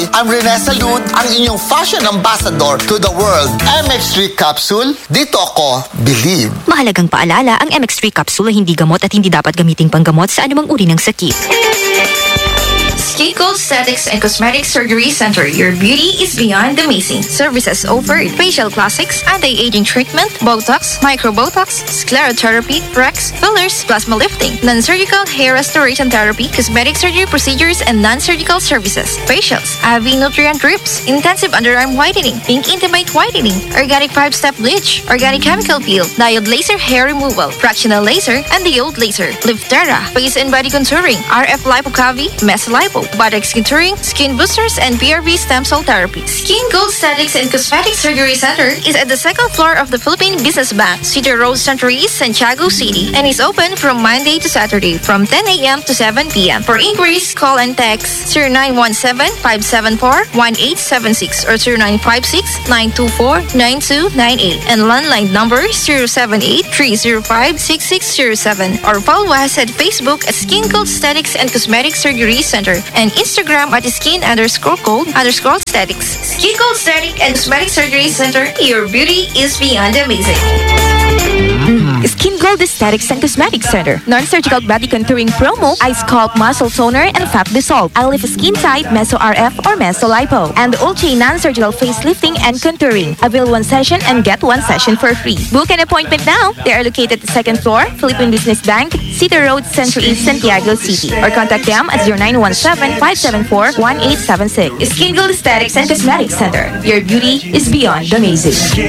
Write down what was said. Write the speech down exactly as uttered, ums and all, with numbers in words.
Hi! I'm Rene Salud, ang inyong fashion ambassador to the world. M X three capsule, dito ako believe. Mahalagang paalala, ang M X three capsule ay hindi gamot at hindi dapat gamiting panggamot sa anumang uri ng sakit. Skin Gold Aesthetics and Cosmetic Surgery Center. Your beauty is beyond amazing. Services offered: facial classics, anti-aging treatment, Botox, micro-Botox, sclerotherapy, Rex, fillers, plasma lifting, non-surgical hair restoration therapy, cosmetic surgery procedures, and non-surgical services. Facials, A V nutrient drips, intensive underarm whitening, pink intimate whitening, organic five-step bleach, organic chemical peel, diode laser hair removal, fractional laser, and diode laser, Liftera, face and body contouring, R F lipocavi, mesolipo, Botox contouring, skin boosters, and P R V stem cell therapy. Skin Gold Aesthetics and Cosmetic Surgery Center is at the second floor of the Philippine Business Bank, Cedar Road, Central East, Santiago City, and is open from Monday to Saturday from ten a.m. to seven p.m. For inquiries, call and text zero nine one seven, five seven four, one eight seven six or zero nine five six, nine two four, nine two nine eight and landline number zero seven eight, three zero five, six six zero seven or follow us at Facebook at Skin Gold Aesthetics and Cosmetic Surgery Center and Instagram at skin underscore gold underscore aesthetics. Skin Gold Aesthetic and Cosmetic Surgery Center, your beauty is beyond amazing. Skin Gold Aesthetics and Cosmetic Center. Non-surgical body contouring promo, ice sculpt muscle toner, and fat dissolve. I lift skin type, Meso R F or Meso Lipo. And Ultra non-surgical facelifting and contouring. Avail one session and get one session for free. Book an appointment now. They are located at the second floor, Philippine Business Bank, Cedar Road, Central East, Santiago City. Or contact them at zero nine one seven, five seven four, one eight seven six. Skin Gold Aesthetics and Cosmetic Center. Your beauty is beyond amazing.